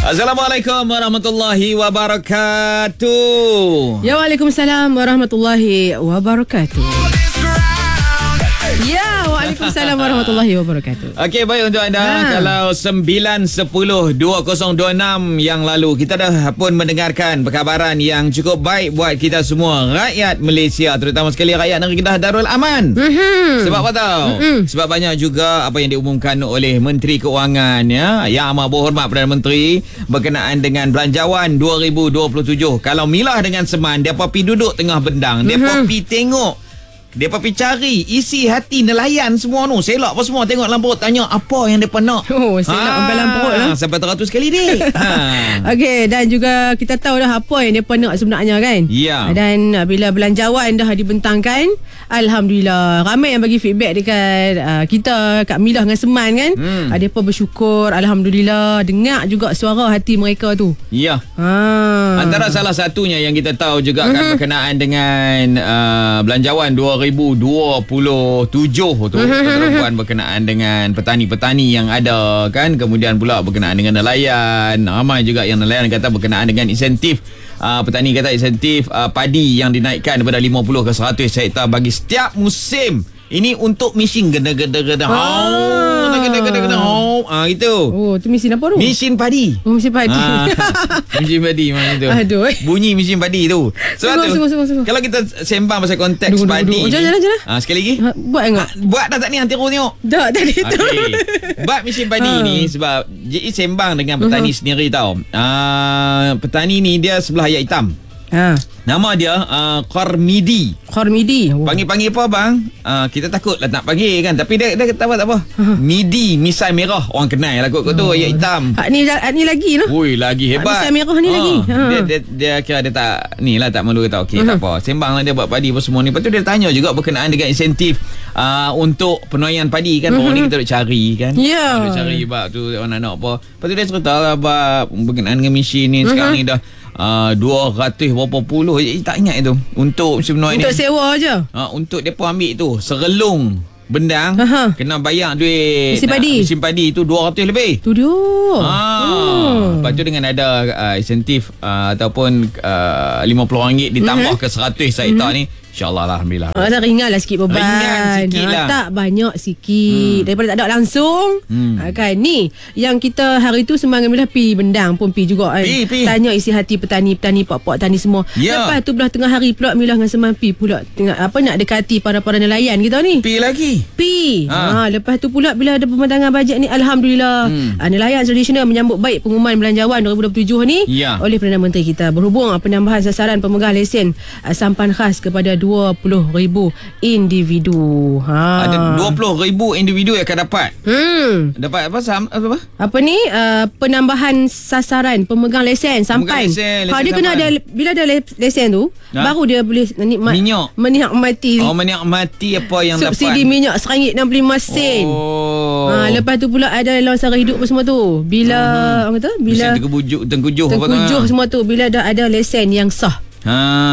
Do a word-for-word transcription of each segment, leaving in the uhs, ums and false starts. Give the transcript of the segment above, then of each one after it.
Assalamualaikum warahmatullahi wabarakatuh. Ya, Waalaikumsalam warahmatullahi wabarakatuh. Ya, Waalaikumsalam warahmatullahi wabarakatuh. Okey, baik untuk anda. Ha. Kalau sembilan sepuluh dua kosong dua enam yang lalu, kita dah pun mendengarkan perkabaran yang cukup baik buat kita semua, rakyat Malaysia, terutama sekali rakyat negeri Kedah Darul Aman. Mm-hmm. Sebab apa tahu? Mm-hmm. Sebab banyak juga apa yang diumumkan oleh Menteri Keuangan, ya, Yang Amat Berhormat Perdana Menteri, berkenaan dengan belanjawan dua ribu dua puluh tujuh. Kalau milah dengan Seman, depa pi duduk tengah bendang, depa mm-hmm. pi tengok, depa pergi cari isi hati nelayan semua tu. Selak apa semua, tengok dalam perut, tanya apa yang depa nak. Oh, selak ha, dalam perut lah. Sampai teratus kali dek. Ha. Okey, dan juga kita tahu dah apa yang depa nak sebenarnya kan. Ya. Dan bila belanjawan dah dibentangkan, alhamdulillah ramai yang bagi feedback dekat uh, kita, Kak Milah dengan Seman kan. Hmm. Uh, depa bersyukur, alhamdulillah, dengar juga suara hati mereka tu. Ya. Ha. Antara salah satunya yang kita tahu juga mm-hmm. kan berkenaan dengan uh, belanjawan dua ribu dua puluh tujuh tu, pertemuan berkenaan dengan petani-petani yang ada kan, kemudian pula berkenaan dengan nelayan. Ramai juga yang nelayan kata berkenaan dengan insentif, uh, petani kata insentif uh, padi yang dinaikkan daripada lima puluh ke seratus hektar bagi setiap musim. Ini untuk mesin geda-geda-geda. Oh, geda-geda-geda. Oh, ah gitu. Oh, tu mesin apa tu? Mesin padi. Oh, mesin padi. Ah, mesin padi macam tu. Aduh. Bunyi mesin padi tu. So, sungguh, tu sungguh, sungguh, sungguh. Kalau kita sembang pasal konteks duh, padi. Duh, duh. Jalan, jalan. Ah, sekali lagi. Ha, buat enggak? Ah, buat dah tak ni, nanti aku tengok. Dah, tadi tu. Okay. Bab mesin padi ha. ni sebab jadi sembang dengan petani uh-huh. sendiri tau. Ah, petani ni dia sebelah ayat hitam. Ha. Nama dia uh, Kormidi. Kormidi. Oh. Panggil-panggil apa bang? Uh, kita takut lah nak panggil kan. Tapi dia, dia kata apa tak apa. Uh-huh. Midi, misai merah. Orang kenal lah kot, kot oh. tu. Ayat hitam. Hak ni, hak ni lagi tu. Ui, lagi hebat. Misai merah ni uh. lagi. Ha. Dia, dia, dia kira dia tak, ni lah tak malu kata. Okey, uh-huh. tak apa. Sembang lah dia buat padi apa semua ni. Lepas tu dia tanya juga berkenaan dengan insentif uh, untuk penuaian padi kan. Uh-huh. Orang ni kita duk cari kan. Ya. Yeah. Duk cari bab tu, orang nak nak apa. Lepas tu dia cerita lah bab berkenaan dengan mesin ni. Uh-huh. Sekarang ni dah Uh, dua ratus berapa puluh eh, tak ingat itu untuk sebenarnya untuk ni, sewa je uh, untuk mereka ambil tu serelung bendang. Aha. Kena bayar duit mesin padi mesin padi tu dua ratus lebih tu dia. Ah, oh. Lepas tu dengan ada uh, insentif uh, ataupun uh, lima puluh ringgit ditambah mm-hmm. ke seratus hektar mm-hmm. ni, InsyaAllah lah, Alhamdulillah. Ah, dah ringan lah sikit beban. Ringan sikit lah. Tak banyak sikit. Hmm. Daripada tak ada langsung. Hmm. Ha, kan. Ni, yang kita hari tu sembang Alhamdulillah pi bendang pun pi juga kan. Pi, pi. Tanya isi hati petani-petani, pak-pak tani semua. Yeah. Lepas tu belah tengah hari pula Milah dengan Seman pi pula. Tengah, apa nak dekati para-para nelayan kita ni. Pi lagi. Pi. Ha. Ha, lepas tu pula bila ada pembentangan bajet ni, Alhamdulillah. Hmm. Ha, nelayan tradisional menyambut baik pengumuman belanjawan dua ribu dua puluh tujuh ni. Yeah. Oleh Perdana Menteri kita. Berhubung penambahan sasaran pemegang lesen uh, sampan khas kepada dua puluh ribu individu. Ha. Ada dua puluh ribu individu yang akan dapat. Hmm. Dapat apa? Sam, apa? Apa ni? Uh, penambahan sasaran pemegang lesen sampai. Lesen, lesen ha, dia sampan. Kena ada, bila ada lesen tu, ha? Baru dia boleh nikmat minyak. Menikmati. Oh, menikmati apa yang subsidi dapat. Subsidi minyak satu ringgit enam puluh lima sen. Oh. Ha, lepas tu pula ada lawan sara hidup semua tu. Bila hmm. orang kata, bila tengkujuh tengkujuh tengkujuh semua tu, bila dah ada lesen yang sah. Ha.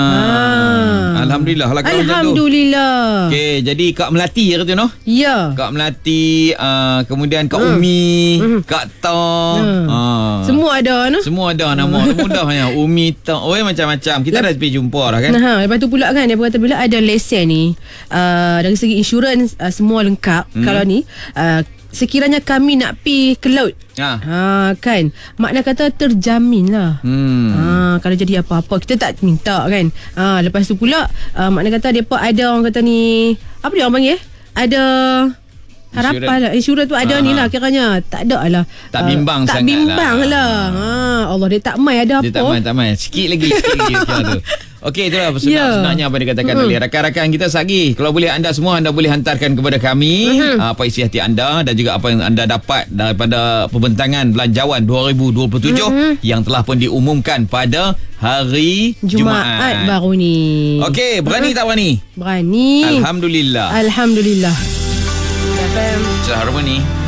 ha. Alhamdulillah lah kalau Alhamdulillah. Okey, jadi Kak Melati kata noh? Ya. Kak Melati, uh, kemudian Kak hmm. Umi, hmm. Kak Tong. Hmm. Ha. Semua ada noh? Semua ada nama. Mudahnya Umi Tong. Oh, macam-macam. Kita Lep- dah pergi jumpa dah kan. Ha, lepas tu pula kan dia kata bila ada lesen ni, uh, dari segi insurans uh, semua lengkap. Hmm. Kalau ni uh, sekiranya kami nak pi ke laut, ha. ha kan, makna kata terjamin lah. hmm. ha, Kalau jadi apa-apa kita tak minta kan. ha, Lepas tu pula uh, makna kata mereka ada orang kata ni, apa dia orang panggil, ada harapan lah. Insurans tu ada ha. ni lah kiranya. Tak ada lah, tak bimbang uh, tak sangat bimbang lah, lah. Ha, Allah dia tak mai ada dia apa. Dia tak mai, tak mai. Sikit lagi, sikit lagi tu. Okey, itulah yeah. sebenarnya apa dikatakan hmm. oleh rakan-rakan kita sagi. Kalau boleh anda semua, anda boleh hantarkan kepada kami hmm. apa isi hati anda dan juga apa yang anda dapat daripada pembentangan belanjawan dua ribu dua puluh tujuh hmm. yang telah pun diumumkan pada hari Jumaat, Jumaat baru ni. Okey, berani hmm. tak berani? Berani. Alhamdulillah. Alhamdulillah. Selamat hari ni.